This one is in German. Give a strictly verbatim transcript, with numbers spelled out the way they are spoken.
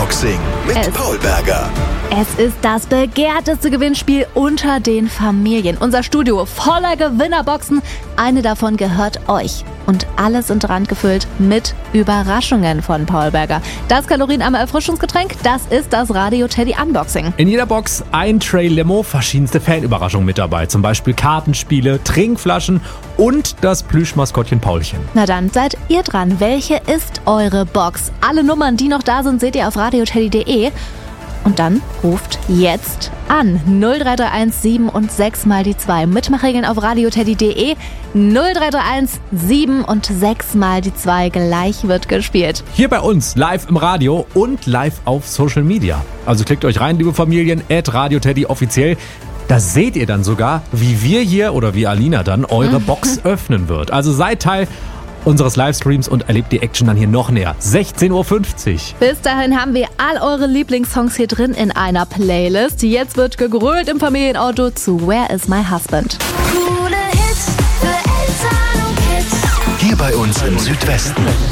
Unboxing mit Es- Paul Berger. Es ist das begehrteste Gewinnspiel unter den Familien. Unser Studio voller Gewinnerboxen. Eine davon gehört euch. Und alle sind randgefüllt mit Überraschungen von Paul Berger. Das kalorienarme Erfrischungsgetränk, das ist das Radio Teddy Unboxing. In jeder Box ein Tray Limo, verschiedenste Fanüberraschungen mit dabei. Zum Beispiel Kartenspiele, Trinkflaschen und das Plüschmaskottchen Paulchen. Na dann seid ihr dran. Welche ist eure Box? Alle Nummern, die noch da sind, seht ihr auf radioteddy punkt de. Und dann ruft jetzt an. null drei drei eins sieben und sechs mal die zwei. Mitmachregeln auf radioteddy punkt de. null drei drei eins sieben und sechs mal die zwei. Gleich wird gespielt. Hier bei uns, live im Radio und live auf Social Media. Also klickt euch rein, liebe Familien, at radioteddy offiziell. Da seht ihr dann sogar, wie wir hier oder wie Alina dann eure Box öffnen wird. Also seid Teil unseres Livestreams und erlebt die Action dann hier noch näher. sechzehn Uhr fünfzig. Bis dahin haben wir all eure Lieblingssongs hier drin in einer Playlist. Jetzt wird gegrölt im Familienauto zu Where is my husband? Coole Hits für Eltern und Kids. Hier bei uns im Südwesten.